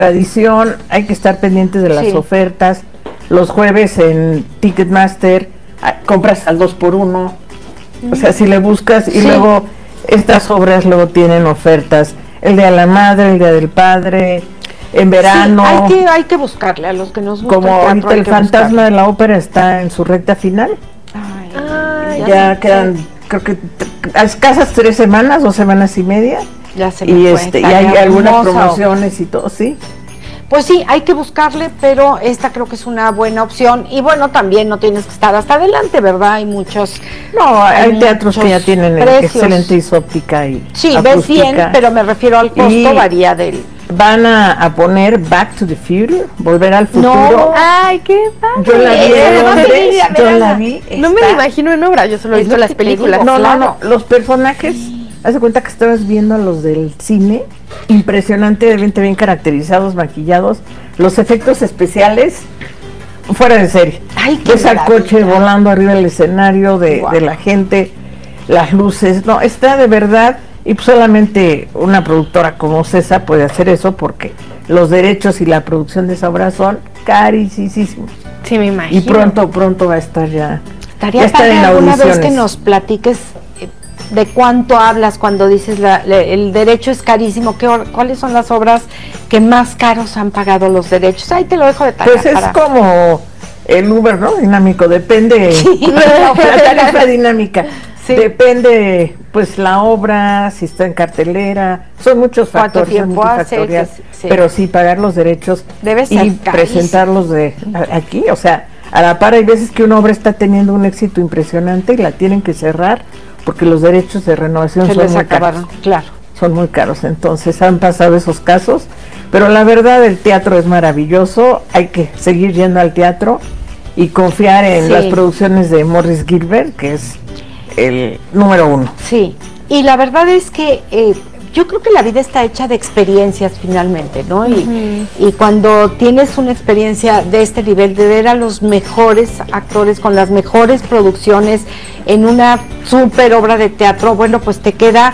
tradición, hay que estar pendientes de las ofertas. Los jueves en Ticketmaster compras al 2x1. O sea, si le buscas y luego estas obras luego tienen ofertas. El Día de la Madre, el Día del Padre, en verano. Hay que buscarle a los que nos gusta. Como ahorita el Fantasma de la Ópera está en su recta final. Ya quedan, creo que a escasas 3 semanas, 2 semanas y media. Ya se y y hay algunas promociones y todo, sí. Pues sí, hay que buscarle, pero esta creo que es una buena opción. Y bueno, también no tienes que estar hasta adelante, ¿verdad? Hay muchos. No, hay teatros que ya tienen excelente isóptica y sí, ves bien, pero me refiero al costo, varía del. Van a poner Back to the Future, Volver al Futuro. No, ay, qué padre. Yo la vi. No me lo imagino en obra, yo solo he visto las películas. No, los personajes, haz de cuenta que estabas viendo a los del cine, impresionantemente bien caracterizados, maquillados, los efectos especiales, fuera de serie. Ay, qué ves al coche volando arriba del escenario de la gente, las luces, no, está de verdad. Y pues solamente una productora como César puede hacer eso porque los derechos y la producción de esa obra son carísimos. Sí, me imagino. Y pronto va a estar ya. Estaría padre alguna vez que nos platiques de cuánto hablas cuando dices el derecho es carísimo. ¿Cuáles son las obras que más caros han pagado los derechos? Ahí te lo dejo de tarea. Pues es como el Uber, ¿no? Dinámico, depende. La tarifa dinámica. Sí. Depende, pues, la obra, si está en cartelera, son muchos factores, pero sí, pagar los derechos debe ser y presentarlos de aquí, o sea, a la par hay veces que una obra está teniendo un éxito impresionante y la tienen que cerrar porque los derechos de renovación son muy caros. Claro. Son muy caros, entonces han pasado esos casos, pero la verdad el teatro es maravilloso, hay que seguir yendo al teatro y confiar en las producciones de Maurice Gilbert, que es el número 1. Sí, y la verdad es que yo creo que la vida está hecha de experiencias finalmente, ¿no? Y cuando tienes una experiencia de este nivel, de ver a los mejores actores con las mejores producciones en una súper obra de teatro, bueno, pues te queda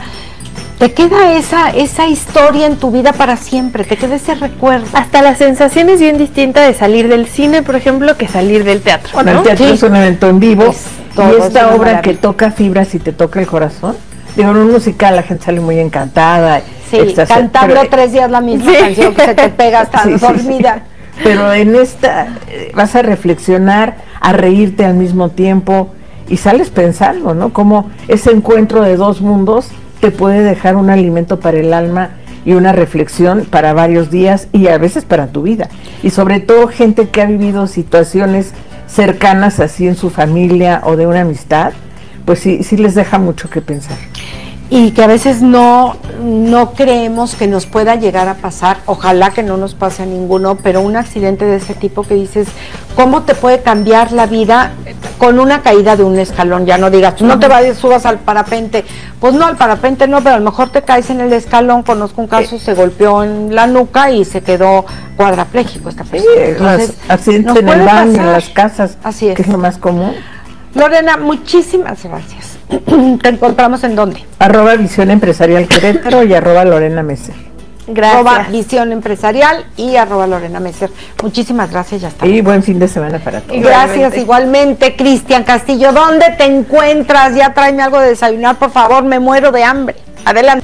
esa historia en tu vida para siempre, te queda ese recuerdo. Hasta la sensación es bien distinta de salir del cine, por ejemplo, que salir del teatro. Bueno, ¿no? El teatro es un evento en vivo, y esta obra que toca fibras y te toca el corazón. Digo, en un musical la gente sale muy encantada. Sí, cantando 3 días la misma canción que se te pega hasta dormida. Sí. Pero en esta vas a reflexionar, a reírte al mismo tiempo y sales pensando, ¿no? Cómo ese encuentro de 2 mundos te puede dejar un alimento para el alma y una reflexión para varios días y a veces para tu vida. Y sobre todo gente que ha vivido situaciones cercanas así en su familia o de una amistad, pues sí les deja mucho que pensar. Y que a veces no creemos que nos pueda llegar a pasar, ojalá que no nos pase a ninguno, pero un accidente de ese tipo que dices, ¿cómo te puede cambiar la vida con una caída de un escalón? Ya no digas, no te vayas, subas al parapente. Pues no, al parapente no, pero a lo mejor te caes en el escalón. Conozco un caso, se golpeó en la nuca y se quedó cuadrapléjico esta persona. Entonces, accidentes en el baño, en las casas, así es, que es lo más común. Lorena, muchísimas gracias. ¿Te encontramos en dónde? @Visión Empresarial Querétaro y @Lorena Messer. Gracias. @Visión Empresarial y @Lorena Messer. Muchísimas gracias, ya está. Y buen fin de semana para todos. Gracias, igualmente. Cristian Castillo, ¿dónde te encuentras? Ya tráeme algo de desayunar, por favor, me muero de hambre. Adelante.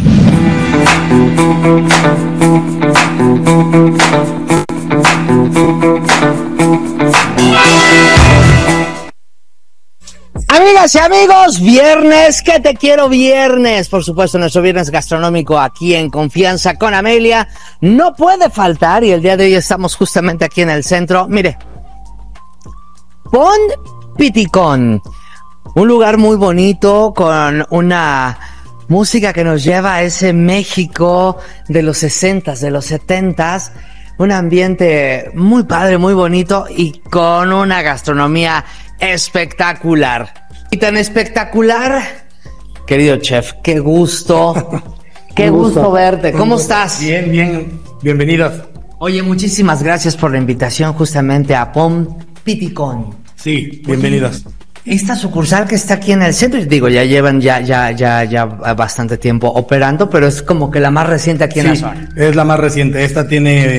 Amigas y amigos, viernes, que te quiero viernes, por supuesto nuestro viernes gastronómico aquí en Confianza con Amelia, no puede faltar y el día de hoy estamos justamente aquí en el centro, mire, Pont Piticón, un lugar muy bonito con una música que nos lleva a ese México de los 60s, de los 70s, un ambiente muy padre, muy bonito y con una gastronomía espectacular. Y tan espectacular, querido chef, qué gusto verte. ¿Cómo estás? Bien, bienvenidos. Oye, muchísimas gracias por la invitación justamente a Pont Piticón. Sí, bienvenidos. Esta sucursal que está aquí en el centro, digo, ya llevan ya bastante tiempo operando, pero es como que la más reciente aquí en la zona. Es la más reciente. Esta tiene